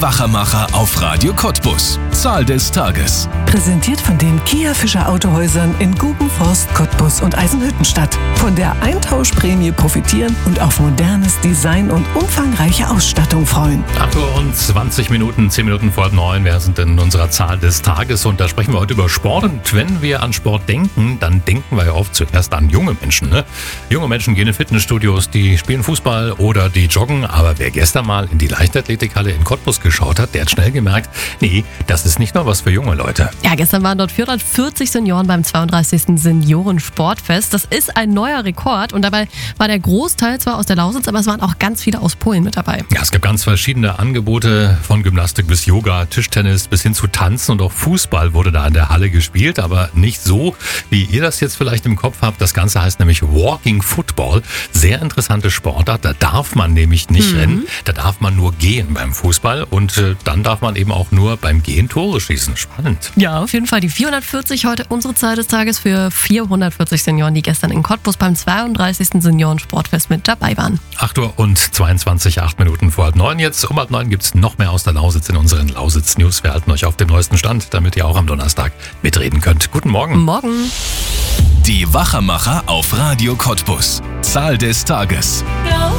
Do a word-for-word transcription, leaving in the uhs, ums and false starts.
Die Wachermacher auf Radio Cottbus. Zahl des Tages. Präsentiert von den Kia Fischer Autohäusern in Gubenforst, Cottbus und Eisenhüttenstadt. Von der Eintauschprämie profitieren und auf modernes Design und umfangreiche Ausstattung freuen. acht Uhr und zwanzig Minuten, zehn Minuten vor neun. Wir sind in unserer Zahl des Tages und da sprechen wir heute über Sport. Und wenn wir an Sport denken, dann denken wir ja oft zuerst an junge Menschen. Ne? Junge Menschen gehen in Fitnessstudios, die spielen Fußball oder die joggen. Aber wer gestern mal in die Leichtathletikhalle in Cottbus geschaut hat, der hat schnell gemerkt, nee, das ist nicht nur was für junge Leute. Ja, gestern waren dort vierhundertvierzig Senioren beim zweiunddreißigsten Senioren-Sportfest. Das ist ein neuer Rekord und dabei war der Großteil zwar aus der Lausitz, aber es waren auch ganz viele aus Polen mit dabei. Ja, es gibt ganz verschiedene Angebote, von Gymnastik bis Yoga, Tischtennis bis hin zu Tanzen und auch Fußball wurde da in der Halle gespielt, aber nicht so, wie ihr das jetzt vielleicht im Kopf habt. Das Ganze heißt nämlich Walking Football. Sehr interessante Sportart, da darf man nämlich nicht mhm. rennen, da darf man nur gehen beim Fußball und äh, dann darf man eben auch nur beim Gehen Tore schießen. Spannend. Ja, auf jeden Fall die vierhundertvierzig heute unsere Zahl des Tages für vierhundertvierzig Senioren, die gestern in Cottbus beim zweiunddreißigsten Senioren-Sportfest mit dabei waren. acht Uhr und zweiundzwanzig, acht Minuten vor halb neun. Jetzt um halb neun gibt es noch mehr aus der Lausitz in unseren Lausitz-News. Wir halten euch auf dem neuesten Stand, damit ihr auch am Donnerstag mitreden könnt. Guten Morgen. Morgen. Die Wachermacher auf Radio Cottbus. Zahl des Tages. Ja.